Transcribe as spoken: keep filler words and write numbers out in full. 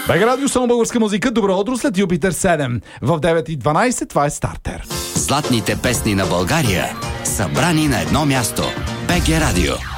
БГ Радио, само българска музика. Добро утро след Юпитер седем. В девет и дванайсет това е стартер. Златните песни на България, събрани на едно място. БГ Радио.